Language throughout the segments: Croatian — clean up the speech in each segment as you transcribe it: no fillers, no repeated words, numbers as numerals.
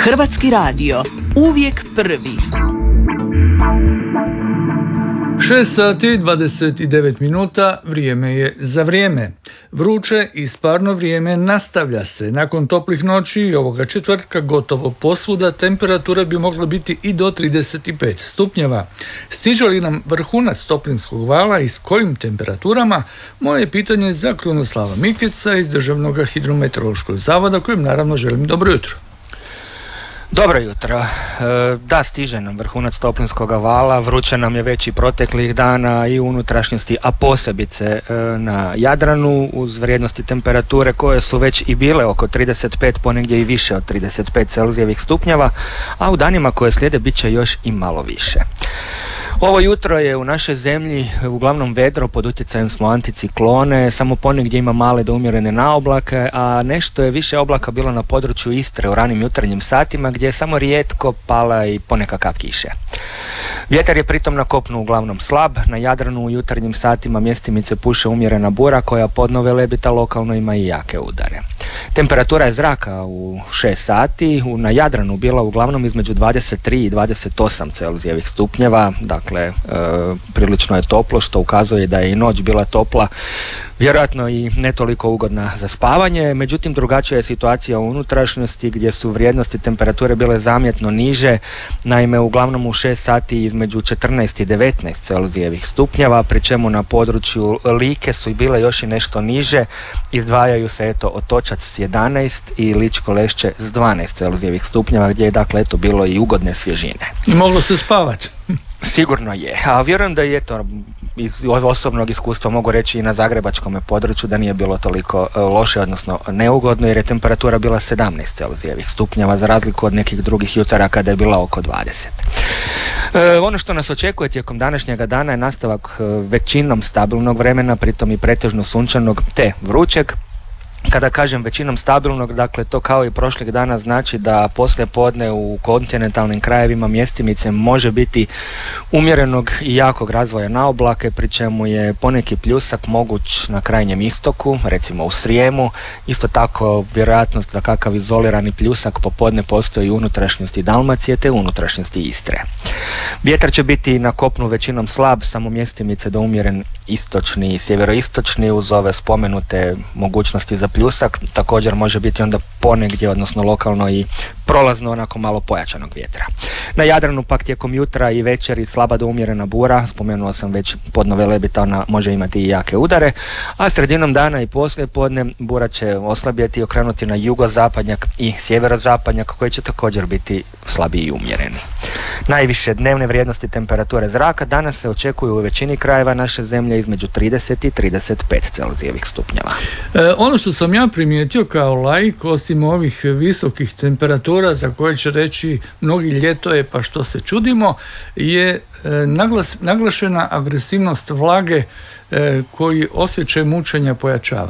Hrvatski radio, uvijek prvi. 6 sati 29 minuta, vrijeme je za vrijeme. Vruće i sparno vrijeme nastavlja se. Nakon toplih noći i ovoga četvrtka gotovo posvuda temperatura bi mogla biti i do 35 stupnjeva. Stiže li nam vrhunac toplinskog vala i s kojim temperaturama? Moje pitanje je za Krunoslava Mikica iz Državnog hidrometeorološkog zavoda, kojem naravno želim dobro jutro. Dobro jutro. Da, stiže nam vrhunac toplinskog vala, vruće nam je već i proteklih dana i u unutrašnjosti, a posebice na Jadranu uz vrijednosti temperature koje su već i bile oko 35, ponegdje i više od 35 celzijevih stupnjeva, a u danima koje slijede bit će još i malo više. Ovo jutro je u našoj zemlji uglavnom vedro, pod utjecajem smo anticiklone, samo ponegdje ima male do umjerene naoblake, a nešto je više oblaka bilo na području Istre u ranim jutarnjim satima gdje je samo rijetko pala i poneka kap kiše. Vjetar je pritom na kopnu uglavnom slab, na Jadranu u jutarnjim satima mjestimice puše umjerena bura koja podno Velebita lokalno ima i jake udare. Temperatura je zraka u 6 sati na Jadranu bila uglavnom između 23 i 28 celzijevih stupnjeva, dakle prilično je toplo, što ukazuje da je i noć bila topla, vjerojatno i ne toliko ugodna za spavanje. Međutim, drugačija je situacija u unutrašnjosti gdje su vrijednosti temperature bile zamjetno niže, naime uglavnom u 6 sati između 14 i 19 celzijevih stupnjeva, pri čemu na području Like su i bile još i nešto niže, izdvajaju se Otočac s 11 i Ličko Lešće s 12 celzijevih stupnjeva gdje je dakle bilo i ugodne svježine. I moglo se spavati. Sigurno je, a vjerujem da je iz osobnog iskustva mogu reći i na zagrebačkom području da nije bilo toliko loše, odnosno neugodno, jer je temperatura bila 17 celzijevih stupnjeva za razliku od nekih drugih jutara kada je bila oko 20. Ono što nas očekuje tijekom današnjega dana je nastavak većinom stabilnog vremena, pritom i pretežno sunčanog te vrućeg. Kada kažem većinom stabilnog, dakle to kao i prošlih dana znači da poslije podne u kontinentalnim krajevima mjestimice može biti umjerenog i jakog razvoja na oblake, pri čemu je poneki pljusak moguć na krajnjem istoku, recimo u Srijemu. Isto tako vjerojatnost za kakav izolirani pljusak popodne postoji u unutrašnjosti Dalmacije te unutrašnjosti Istre. Vjetar će biti na kopnu većinom slab, samo mjestimice do umjeren istočni i sjeveroistočni uz ove spomenute mogućnosti za pljusak, također može biti onda ponegdje, odnosno lokalno i prolazno onako malo pojačanog vjetra. Na Jadranu pak tijekom jutra i večeri slaba do umjerena bura, spomenuo sam već podno Velebita, ona može imati i jake udare, a sredinom dana i poslije podne bura će oslabjeti i okrenuti na jugozapadnjak i sjeverozapadnjak koji će također biti slabiji i umjereni. Najviše dnevne vrijednosti temperature zraka danas se očekuju u većini krajeva naše zemlje između 30 i 35 celzijevih stupnjeva. Ono što sam ja primijetio kao laik, osim ovih visokih temperatura za koje će reći mnogi ljeto je pa što se čudimo, je naglašena agresivnost vlage koji osjećaj mučenja pojačava.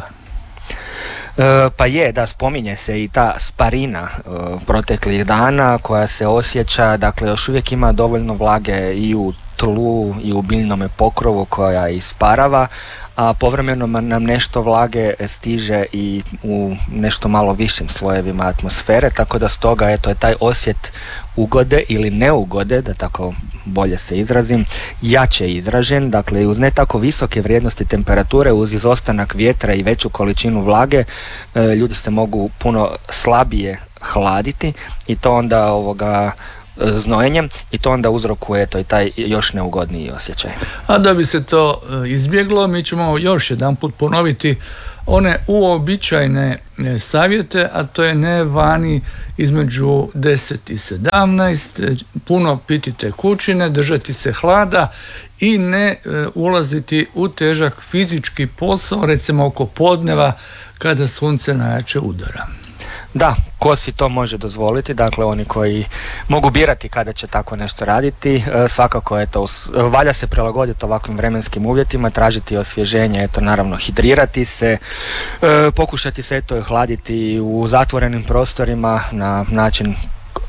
Pa je, da, spominje se i ta sparina proteklih dana koja se osjeća, dakle još uvijek ima dovoljno vlage i u tlu i u biljnome pokrovu koja isparava, a povremeno nam nešto vlage stiže i u nešto malo višim slojevima atmosfere, tako da stoga je taj osjet ugode ili neugode, da tako bolje se izrazim, jače izražen. Dakle, uz ne tako visoke vrijednosti temperature, uz izostanak vjetra i veću količinu vlage, ljudi se mogu puno slabije hladiti i to onda znojenjem i to onda uzrokuje i taj još neugodniji osjećaj. A da bi se to izbjeglo, mi ćemo još jedanput ponoviti one uobičajene savjete, a to je ne vani između 10 i 17, puno piti tekućine, držati se hlada i ne ulaziti u težak fizički posao, recimo oko podneva kada sunce najjače udara. Da, ko si to može dozvoliti, dakle oni koji mogu birati kada će tako nešto raditi, svakako valja se prilagoditi ovakvim vremenskim uvjetima, tražiti osvježenje, naravno hidrirati se, pokušati se hladiti u zatvorenim prostorima na način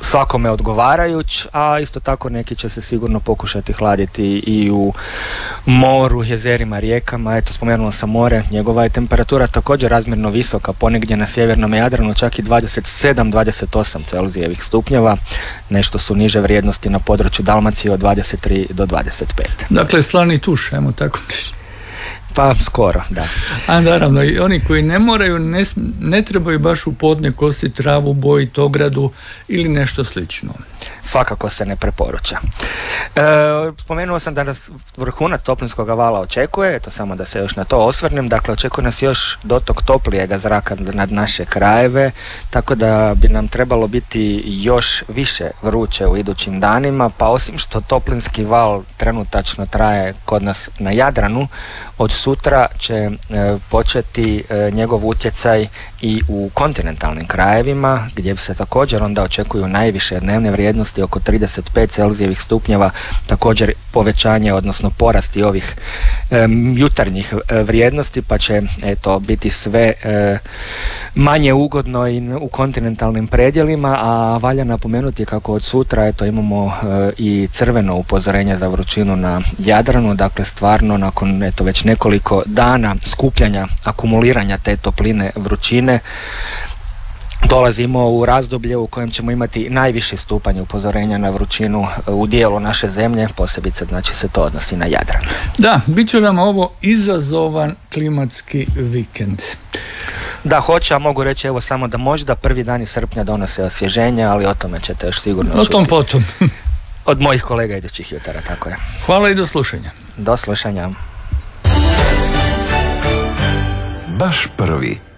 svakome odgovarajuć, a isto tako neki će se sigurno pokušati hladiti i u moru, jezerima, rijekama. Eto, spomenuo sam more, njegova je temperatura također razmjerno visoka, ponegdje na sjevernom Jadranu čak i 27-28 Celzijevih stupnjeva, nešto su niže vrijednosti na području Dalmacije od 23 do 25. Dakle, slani tuš, ajmo tako. Pa skoro, da. A naravno, i oni koji ne moraju, ne trebaju baš u podne kositi travu, bojiti ogradu ili nešto slično. Svakako se ne preporuča. Spomenuo sam da nas vrhunac toplinskog vala očekuje, eto samo da se još na to osvrnem, dakle očekuje nas još dotok toplijega zraka nad naše krajeve, tako da bi nam trebalo biti još više vruće u idućim danima, pa osim što toplinski val trenutačno traje kod nas na Jadranu, od sutra će početi njegov utjecaj i u kontinentalnim krajevima, gdje se također onda očekuju najviše dnevne vrijednosti, oko 35 Celzijevih stupnjeva, također povećanje, odnosno porasti ovih jutarnjih vrijednosti, pa će eto biti sve manje ugodno i u kontinentalnim predjelima, a valja napomenuti kako od sutra eto imamo i crveno upozorenje za vrućinu na Jadranu, dakle stvarno nakon eto već nekoliko dana skupljanja, akumuliranja te topline, vrućine, dolazimo u razdoblje u kojem ćemo imati najviši stupanj upozorenja na vrućinu u dijelu naše zemlje, posebice znači se to odnosi na Jadran. Da, bit će nam ovo izazovan klimatski vikend. Da, hoće, a mogu reći evo samo da možda prvi dani srpnja donose osvježenja, ali o tome ćete još sigurno čuti. O tom potom. Od mojih kolega idućih jutara, tako je. Hvala i do slušanja. Do slušanja. Baš prvi.